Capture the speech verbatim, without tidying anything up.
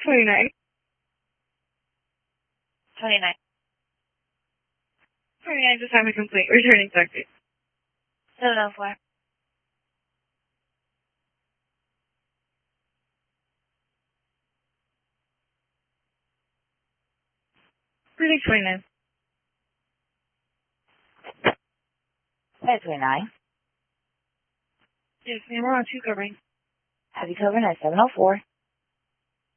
twenty-nine. twenty-nine. twenty-nine, just having complete. Returning taxi. seven oh four. Returning twenty-nine. five twenty-nine. Yes, ma'am, we're on two covering. Have you covered at seven oh four.